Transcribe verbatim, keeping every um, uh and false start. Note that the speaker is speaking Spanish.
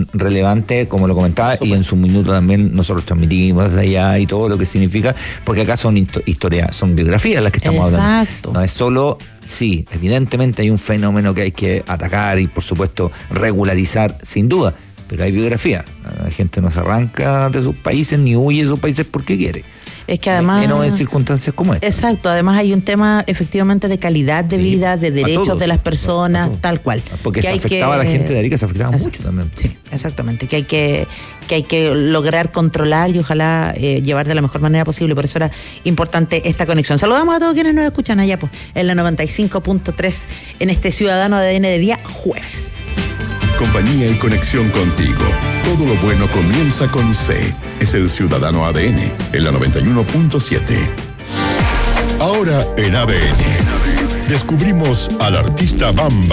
tan relevante como lo comentaba, y en su minuto también nosotros transmitimos desde allá y todo lo que significa, porque acá son historias, son biografías las que estamos Exacto. hablando. No es solo, sí, evidentemente hay un fenómeno que hay que atacar y por supuesto regularizar sin duda, pero hay biografía. La gente no se arranca de sus países ni huye de sus países porque quiere. Es que además... Menos en circunstancias como esta. Exacto, además hay un tema efectivamente de calidad de Sí, vida, de derechos todos, de las personas, todos. tal cual. Porque que se hay afectaba que, a la gente de Arica, se afectaba Exacto. mucho también. Sí, exactamente, que hay que, que hay que lograr controlar y ojalá eh, llevar de la mejor manera posible, por eso era importante esta conexión. Saludamos a todos quienes nos escuchan allá pues, en la noventa y cinco punto tres en este Ciudadano A D N de día jueves. Compañía y conexión contigo. Todo lo bueno comienza con C. Es el Ciudadano A D N en la noventa y uno punto siete. Ahora en A D N descubrimos al artista Bamba